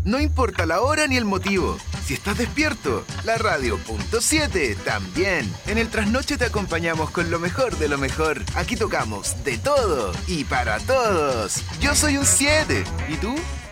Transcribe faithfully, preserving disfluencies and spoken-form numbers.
No importa la hora ni el motivo. Si estás despierto, la radio punto siete también. En el Trasnoche te acompañamos con lo mejor de lo mejor. Aquí tocamos de todo y para todos. Yo soy un siete. ¿Y tú?